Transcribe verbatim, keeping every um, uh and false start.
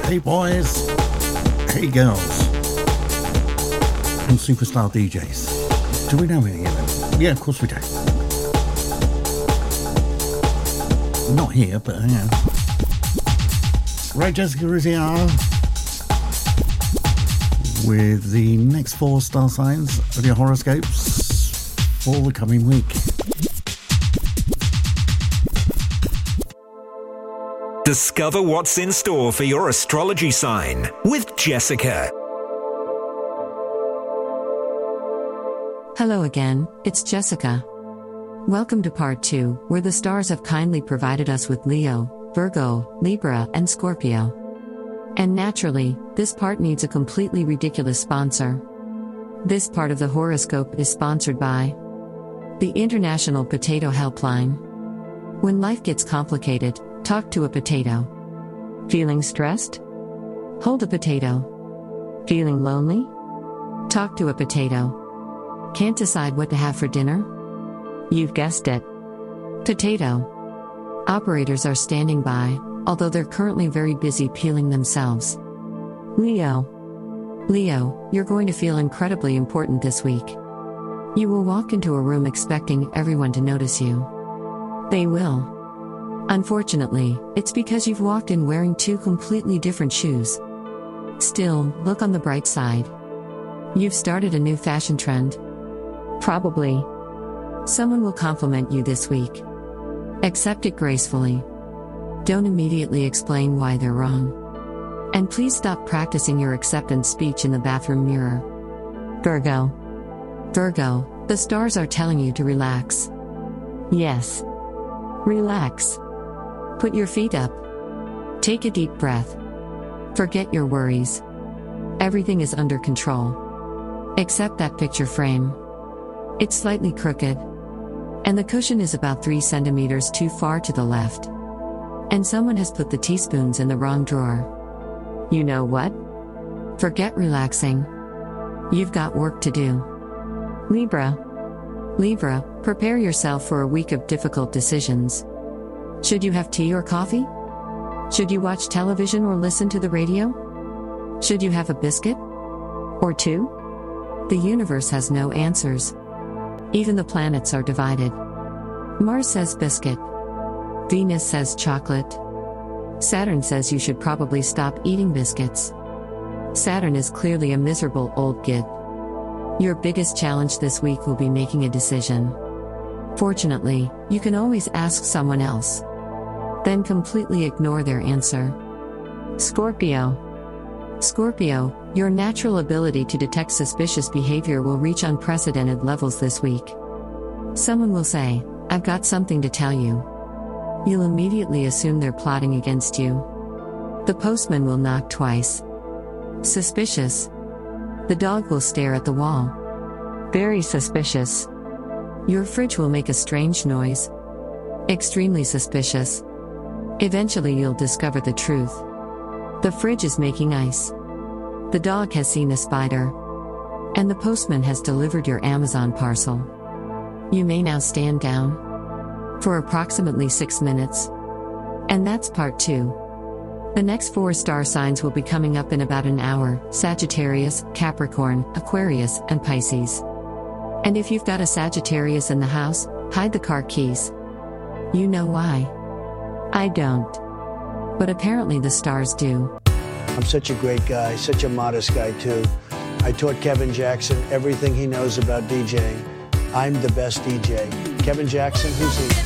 Hey boys, hey girls, and superstar D Js. Do we know any of them? Yeah, of course we do. Not here, but yeah. Right, Jessica Rizziar with the next four star signs of your horoscopes for the coming week. Discover what's in store for your astrology sign with Jessica. Hello again, it's Jessica. Welcome to part two, where the stars have kindly provided us with Leo, Virgo, Libra, and Scorpio. And naturally, this part needs a completely ridiculous sponsor. This part of the horoscope is sponsored by the International Potato Helpline. When life gets complicated, talk to a potato. Feeling stressed? Hold a potato. Feeling lonely? Talk to a potato. Can't decide what to have for dinner? You've guessed it. Potato. Operators are standing by, although they're currently very busy peeling themselves. Leo. Leo, you're going to feel incredibly important this week. You will walk into a room expecting everyone to notice you. They will. Unfortunately, it's because you've walked in wearing two completely different shoes. Still, look on the bright side. You've started a new fashion trend. Probably. Someone will compliment you this week. Accept it gracefully. Don't immediately explain why they're wrong. And please stop practicing your acceptance speech in the bathroom mirror. Virgo. Virgo, the stars are telling you to relax. Yes. Relax. Put your feet up. Take a deep breath. Forget your worries. Everything is under control. Except that picture frame. It's slightly crooked. And the cushion is about three centimeters too far to the left. And someone has put the teaspoons in the wrong drawer. You know what? Forget relaxing. You've got work to do. Libra. Libra, prepare yourself for a week of difficult decisions. Should you have tea or coffee? Should you watch television or listen to the radio? Should you have a biscuit? Or two? The universe has no answers. Even the planets are divided. Mars says biscuit. Venus says chocolate. Saturn says you should probably stop eating biscuits. Saturn is clearly a miserable old git. Your biggest challenge this week will be making a decision. Fortunately, you can always ask someone else. Then completely ignore their answer. Scorpio. Scorpio, your natural ability to detect suspicious behavior will reach unprecedented levels this week. Someone will say, "I've got something to tell you." You'll immediately assume they're plotting against you. The postman will knock twice. Suspicious. The dog will stare at the wall. Very suspicious. Your fridge will make a strange noise. Extremely suspicious. Eventually you'll discover the truth. The fridge is making ice. The dog has seen a spider. And the postman has delivered your Amazon parcel. You may now stand down. For approximately six minutes. And that's part two. The next four star signs will be coming up in about an hour: Sagittarius, Capricorn, Aquarius, and Pisces. And if you've got a Sagittarius in the house, hide the car keys. You know why? I don't. But apparently the stars do. I'm such a great guy, such a modest guy too. I taught Kevin Jackson everything he knows about DJing. I'm the best D J. Kevin Jackson, who's he?